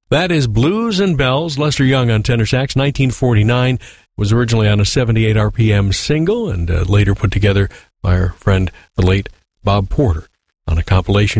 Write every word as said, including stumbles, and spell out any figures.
That is Blues and Bells, Lester Young on tenor sax, nineteen forty-nine. Was originally on a seventy-eight R P M single and uh, later put together by our friend, the late Bob Porter, on a compilation